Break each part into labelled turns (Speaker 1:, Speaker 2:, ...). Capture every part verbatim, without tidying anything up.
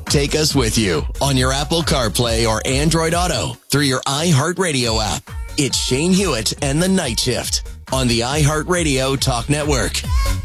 Speaker 1: Take us with you on your Apple CarPlay or Android Auto through your iHeartRadio app. It's Shane Hewitt and the Night Shift on the iHeartRadio Talk Network.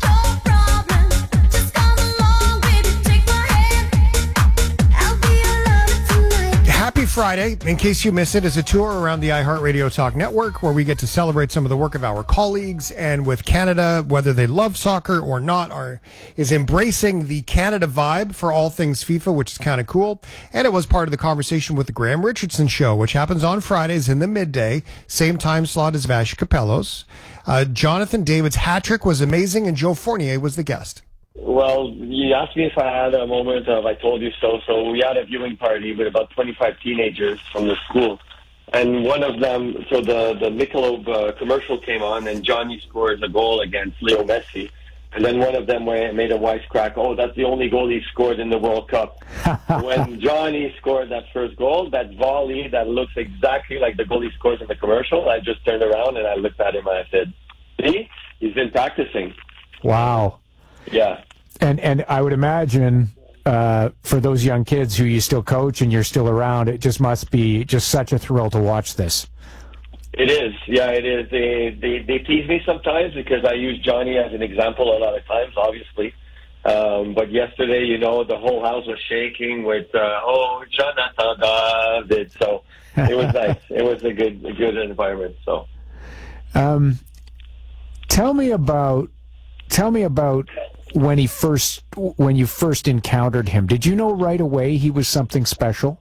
Speaker 2: Happy Friday. In case you missed it, it's a tour around the iHeartRadio Talk Network where we get to celebrate some of the work of our colleagues, and with Canada, whether they love soccer or not, are is embracing the Canada vibe for all things FIFA, which is kind of cool. And it was part of the conversation with the Graham Richardson Show, which happens on Fridays in the midday, same time slot as Vash Capello's. Uh, Jonathan David's hat trick was amazing, and Joe Fournier was the guest.
Speaker 3: Well, you asked me if I had a moment of I told you so. So we had a viewing party with about twenty-five teenagers from the school. And one of them, so the, the Michelob uh, commercial came on, and Johnny scores a goal against Leo Messi. And then one of them made a wisecrack, oh, that's the only goal he scored in the World Cup. When Johnny scored that first goal, that volley that looks exactly like the goal he scores in the commercial, I just turned around and I looked at him and I said, see, he's been practicing.
Speaker 4: Wow.
Speaker 3: Yeah.
Speaker 4: And and I would imagine uh, for those young kids who you still coach and you're still around, it just must be just such a thrill to watch this.
Speaker 3: It is. Yeah, it is. They, they, they tease me sometimes because I use Johnny as an example a lot of times, obviously. Um, but yesterday, you know, the whole house was shaking with, uh, oh, Jonathan David. So it was nice. It was a good, a good environment. So,
Speaker 4: um, tell me about, tell me about. When he first, when you first encountered him, did you know right away he was something special?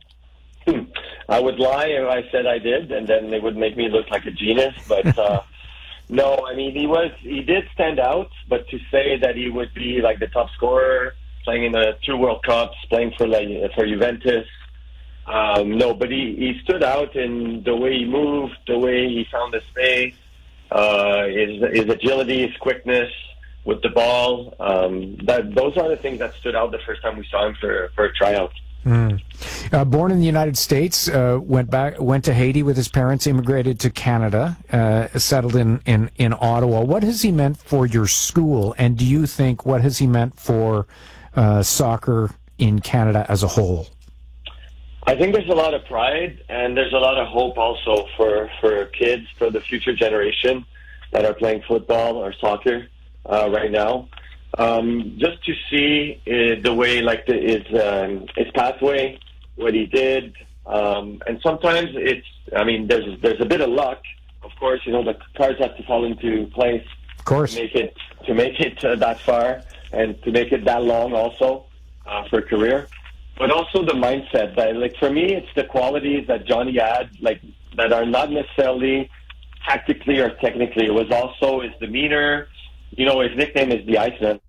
Speaker 3: I would lie if I said I did, and then it would make me look like a genius. But uh, no, I mean he was, he did stand out. But to say that he would be like the top scorer, playing in the two World Cups, playing for like for Juventus, um, no. But he, he stood out in the way he moved, the way he found the space, uh, his his agility, his quickness with the ball. Um, that those are the things that stood out the first time we saw him for, for a tryout.
Speaker 4: Mm. Uh, born in the United States, uh, went back, went to Haiti with his parents, immigrated to Canada, uh, settled in, in, in Ottawa. What has he meant for your school? And do you think, what has he meant for uh, soccer in Canada as a whole?
Speaker 3: I think there's a lot of pride and there's a lot of hope also for, for kids, for the future generation that are playing football or soccer. Uh, right now, um, just to see uh, the way, like the, his um, his pathway, what he did, um, and sometimes it's, I mean, there's there's a bit of luck, of course. You know, the cards have to fall into place,
Speaker 4: of course,
Speaker 3: to make it to make it uh, that far and to make it that long, also uh, for a career. But also the mindset that, like, for me, it's the qualities that Johnny had, like that are not necessarily tactically or technically. It was also his demeanor. You know, his nickname is the Iceman.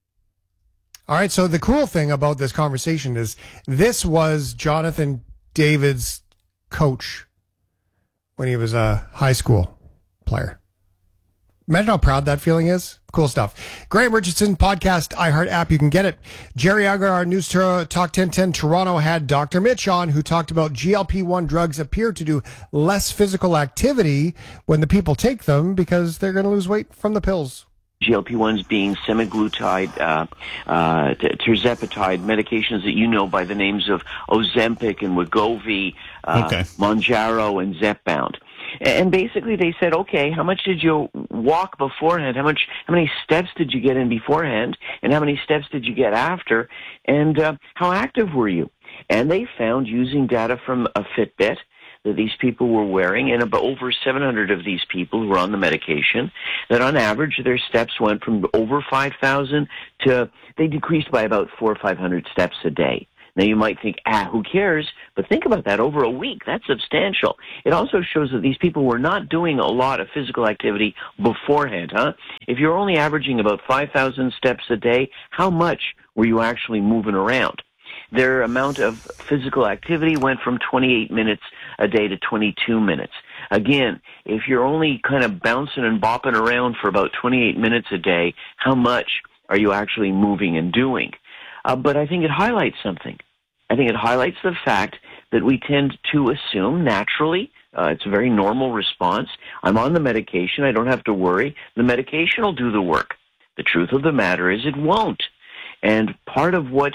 Speaker 2: All right, so the cool thing about this conversation is this was Jonathan David's coach when he was a high school player. Imagine how proud that feeling is. Cool stuff. Graham Richardson, podcast, iHeart app. You can get it. Jerry Agar, News Talk ten ten Toronto, had Doctor Mitch on, who talked about G L P one drugs appear to do less physical activity when the people take them because they're going to lose weight from the pills.
Speaker 5: G L P ones being semaglutide, uh, uh, tirzepatide, medications that you know by the names of Ozempic and Wegovy, uh,
Speaker 6: okay.
Speaker 5: Mounjaro, and Zepbound. And basically they said, okay, how much did you walk beforehand? How much, how many steps did you get in beforehand? And how many steps did you get after? And uh, how active were you? And they found, using data from a Fitbit, that these people were wearing, and about over seven hundred of these people who were on the medication, that on average their steps went from over five thousand to, they decreased by about four or five hundred steps a day. Now you might think, ah, who cares? But think about that over a week. That's substantial. It also shows that these people were not doing a lot of physical activity beforehand, huh? If you're only averaging about five thousand steps a day, how much were you actually moving around? Their amount of physical activity went from twenty-eight minutes a day to twenty-two minutes. Again, if you're only kind of bouncing and bopping around for about twenty-eight minutes a day, how much are you actually moving and doing? Uh, but I think it highlights something. I think it highlights the fact that we tend to assume naturally, uh, it's a very normal response, I'm on the medication, I don't have to worry, the medication will do the work. The truth of the matter is it won't. And part of what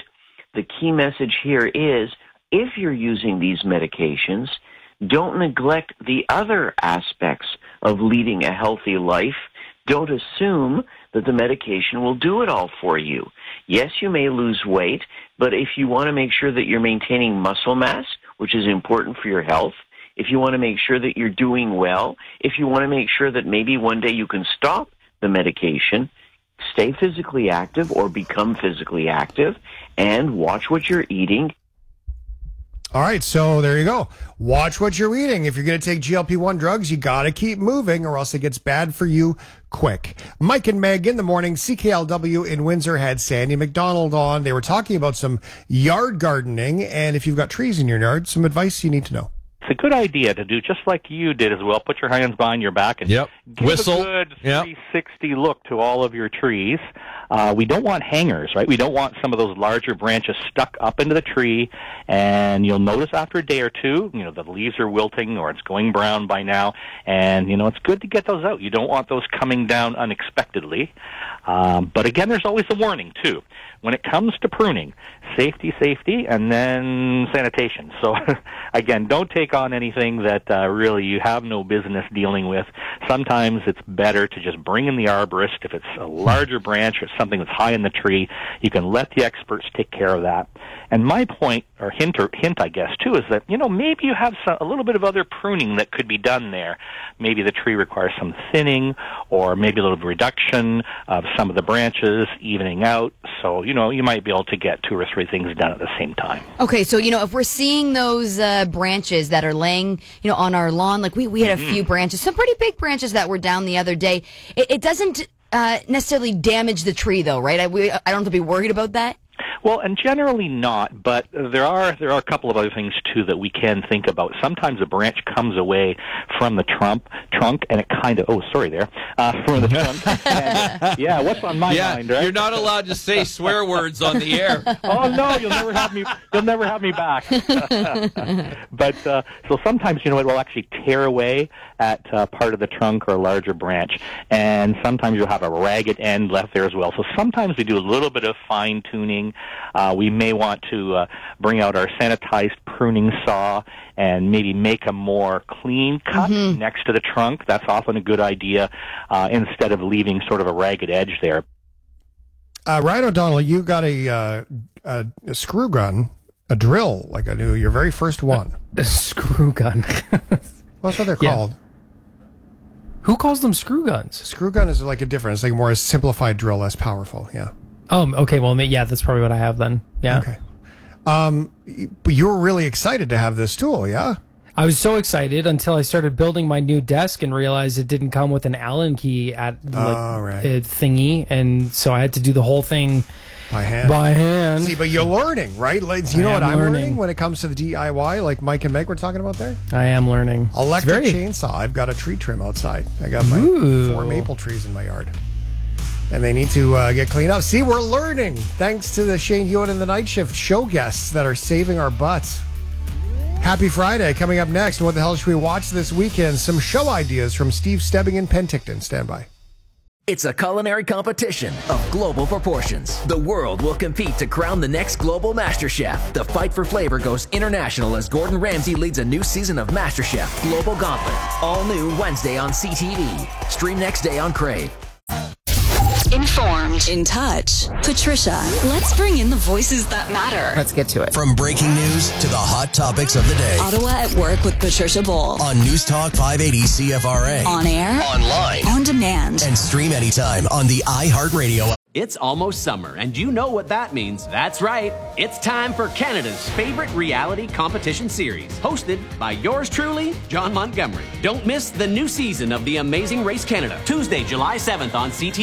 Speaker 5: the key message here is, if you're using these medications, don't neglect the other aspects of leading a healthy life. Don't assume that the medication will do it all for you. Yes, you may lose weight, but if you want to make sure that you're maintaining muscle mass, which is important for your health, if you want to make sure that you're doing well, if you want to make sure that maybe one day you can stop the medication, stay physically active or become physically active and watch what you're eating.
Speaker 2: All right, so there you go. Watch what you're eating. If you're going to take G L P one drugs, you got to keep moving or else it gets bad for you quick. Mike and Meg in the morning, C K L W in Windsor had Sandy McDonald on. They were talking about some yard gardening, and if you've got trees in your yard, some advice you need to know.
Speaker 6: It's a good idea to do just like you did as well. Put your hands behind your back and
Speaker 7: yep.
Speaker 6: give
Speaker 7: Whistle.
Speaker 6: a good
Speaker 7: Yep.
Speaker 6: three sixty look to all of your trees. Uh, we don't want hangers, right? We don't want some of those larger branches stuck up into the tree, and you'll notice after a day or two, you know, the leaves are wilting or it's going brown by now, and, you know, it's good to get those out. You don't want those coming down unexpectedly. Um, but again, there's always a warning, too. When it comes to pruning, safety, safety, and then sanitation. So, again, don't take on anything that uh, really you have no business dealing with. Sometimes it's better to just bring in the arborist. If it's a larger branch or something that's high in the tree, you can let the experts take care of that. And my point, or hint, or hint, I guess, too, is that, you know, maybe you have some, a little bit of other pruning that could be done there. Maybe the tree requires some thinning, or maybe a little reduction of some of the branches, evening out. So, you know, you might be able to get two or three things done at the same time.
Speaker 8: Okay, so, you know, if we're seeing those uh, branches that are laying, you know, on our lawn, like we, we had a mm-hmm. few branches, some pretty big branches that were down the other day, it, it doesn't uh, necessarily damage the tree, though, right? I, we, I don't have to be worried about that?
Speaker 6: Well, and generally not, but there are there are a couple of other things, too, that we can think about. Sometimes a branch comes away from the trunk, trunk and it kind of, oh, sorry there, uh, from the trunk. And, yeah, what's on my
Speaker 7: yeah,
Speaker 6: mind, right?
Speaker 7: You're not allowed to say swear words on the air.
Speaker 6: Oh, no, you'll never have me, you'll never have me back. But, uh, so sometimes, you know, it will actually tear away at uh, part of the trunk or a larger branch, and sometimes you'll have a ragged end left there as well. So sometimes we do a little bit of fine-tuning. Uh, we may want to uh, bring out our sanitized pruning saw and maybe make a more clean cut mm-hmm. next to the trunk. That's often a good idea uh, instead of leaving sort of a ragged edge there.
Speaker 2: Uh, Ryan O'Donnell, you got a, uh, a, a screw gun, a drill, like a new, your very first one.
Speaker 9: A, a screw gun.
Speaker 2: What's what they're
Speaker 9: yeah.
Speaker 2: called?
Speaker 9: Who calls them screw guns?
Speaker 2: Screw gun is like a different, it's like more a simplified drill, less powerful, yeah.
Speaker 9: Oh, okay. Well, yeah, that's probably what I have then. Yeah.
Speaker 2: Okay. Um, but you were really excited to have this tool, yeah?
Speaker 9: I was so excited until I started building my new desk and realized it didn't come with an Allen key at like,
Speaker 2: oh, right.
Speaker 9: a thingy, and so I had to do the whole thing
Speaker 2: by hand.
Speaker 9: By hand.
Speaker 2: See, but you're learning, right? Like, you know what I'm
Speaker 9: learning.
Speaker 2: learning when it comes to the D I Y, like Mike and Meg were talking about there?
Speaker 9: I am learning.
Speaker 2: Electric
Speaker 9: very...
Speaker 2: chainsaw. I've got a tree trim outside. I got my
Speaker 9: Ooh.
Speaker 2: four maple trees in my yard. And they need to uh, get cleaned up. See, we're learning thanks to the Shane Hewitt and the Night Shift show guests that are saving our butts. Happy Friday. Coming up next, what the hell should we watch this weekend? Some show ideas from Steve Stebbing in Penticton. Stand by.
Speaker 10: It's a culinary competition of global proportions. The world will compete to crown the next global master chef. The fight for flavor goes international as Gordon Ramsay leads a new season of MasterChef Global Gauntlet. All new Wednesday on C T V. Stream next day on Crave.
Speaker 11: Informed, in touch. Patricia, let's bring in the voices that matter.
Speaker 12: Let's get to it.
Speaker 1: From breaking news to the hot topics of the day.
Speaker 11: Ottawa at Work with Patricia Bull.
Speaker 1: On News Talk five eighty C F R A.
Speaker 11: On air.
Speaker 1: Online.
Speaker 11: On demand.
Speaker 1: And stream anytime on the iHeartRadio.
Speaker 13: It's almost summer, and you know what that means. That's right. It's time for Canada's favorite reality competition series, hosted by yours truly, John Montgomery. Don't miss the new season of The Amazing Race Canada, Tuesday, July seventh on C T V.